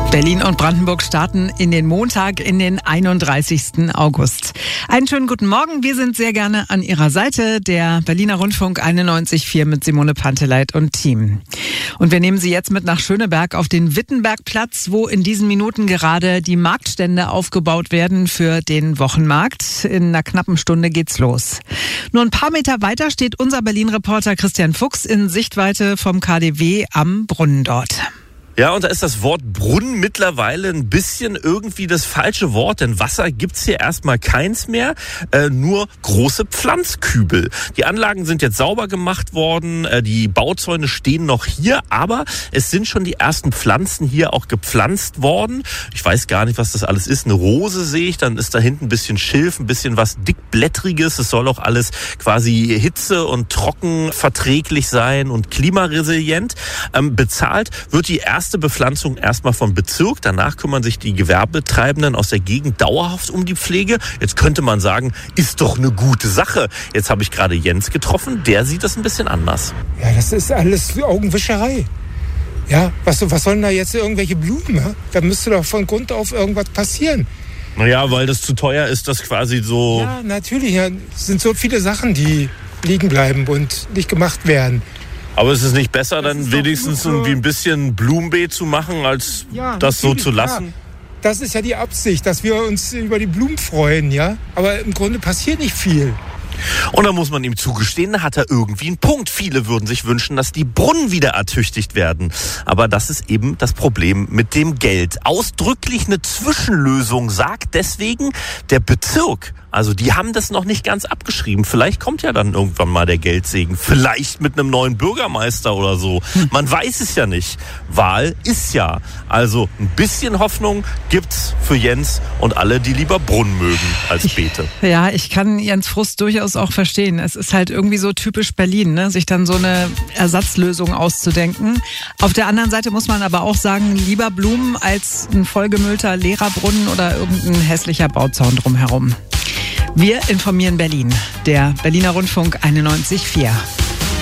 Berlin und Brandenburg starten in den Montag, in den 31. August. Einen schönen guten Morgen. Wir sind sehr gerne an Ihrer Seite. Der Berliner Rundfunk 91.4 mit Simone Panteleit und Team. Und wir nehmen Sie jetzt mit nach Schöneberg auf den Wittenbergplatz, wo in diesen Minuten gerade die Marktstände aufgebaut werden für den Wochenmarkt. In einer knappen Stunde geht's los. Nur ein paar Meter weiter steht unser Berlin-Reporter Christian Fuchs in Sichtweite vom KaDeWe am Brunnen dort. Ja, und da ist das Wort Brunnen mittlerweile ein bisschen irgendwie das falsche Wort, denn Wasser gibt's hier erstmal keins mehr, nur große Pflanzkübel. Die Anlagen sind jetzt sauber gemacht worden, die Bauzäune stehen noch hier, aber es sind schon die ersten Pflanzen hier auch gepflanzt worden. Ich weiß gar nicht, was das alles ist. Eine Rose sehe ich, dann ist da hinten ein bisschen Schilf, ein bisschen was dickblättriges. Es soll auch alles quasi hitze- und trockenverträglich sein und klimaresilient. Bezahlt wird die erste Bepflanzung erstmal vom Bezirk. Danach kümmern sich die Gewerbetreibenden aus der Gegend dauerhaft um die Pflege. Jetzt könnte man sagen, ist doch eine gute Sache. Jetzt habe ich gerade Jens getroffen, der sieht das ein bisschen anders. Ja, das ist alles Augenwischerei. Ja, was sollen da jetzt irgendwelche Blumen? Ja? Da müsste doch von Grund auf irgendwas passieren. Naja, weil das zu teuer ist, das quasi so... Ja, natürlich. Ja, es sind so viele Sachen, die liegen bleiben und nicht gemacht werden. Aber ist es nicht besser, dann wenigstens irgendwie ein bisschen Blumenbeet zu machen, als das so zu lassen? Ja. Das ist ja die Absicht, dass wir uns über die Blumen freuen, ja. Aber im Grunde passiert nicht viel. Und da muss man ihm zugestehen, da hat er irgendwie einen Punkt. Viele würden sich wünschen, dass die Brunnen wieder ertüchtigt werden. Aber das ist eben das Problem mit dem Geld. Ausdrücklich eine Zwischenlösung sagt deswegen der Bezirk. Also die haben das noch nicht ganz abgeschrieben. Vielleicht kommt ja dann irgendwann mal der Geldsegen. Vielleicht mit einem neuen Bürgermeister oder so. Man weiß es ja nicht. Wahl ist ja. Also ein bisschen Hoffnung gibt's für Jens und alle, die lieber Brunnen mögen als Beete. Ja, ich kann Jens Frust durchaus auch verstehen. Es ist halt irgendwie so typisch Berlin, ne? Sich dann so eine Ersatzlösung auszudenken. Auf der anderen Seite muss man aber auch sagen, lieber Blumen als ein vollgemüllter Lehrerbrunnen oder irgendein hässlicher Bauzaun drumherum. Wir informieren Berlin. Der Berliner Rundfunk 91.4.